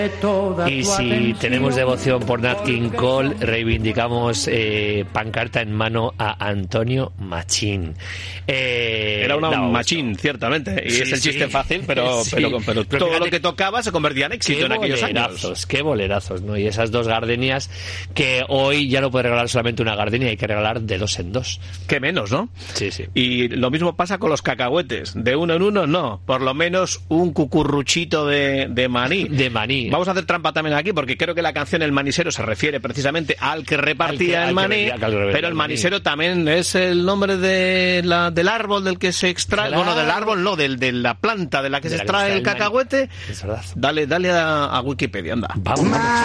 Y si tenemos devoción por Nat King Cole, reivindicamos pancarta en mano a Antonio Machín. Era un machín, ciertamente, y sí, es el chiste fácil, pero todo fíjate, lo que tocaba se convertía en éxito en aquellos años. Qué bolerazos, ¿no? Y esas dos gardenias que hoy ya no puede regalar solamente una gardenia, hay que regalar de 2 en 2. Qué menos, ¿no? Sí, sí. Y lo mismo pasa con los cacahuetes, de 1 en 1 no, por lo menos un cucurruchito de maní. De maní. Vamos a hacer trampa también aquí, porque creo que la canción El Manisero se refiere precisamente al que repartía el maní, pero el manisero también es el nombre del árbol del que se extrae, claro. Bueno, del árbol no, de la planta de la que se extrae el cacahuete. Es verdad. Dale a Wikipedia, anda. Vamos.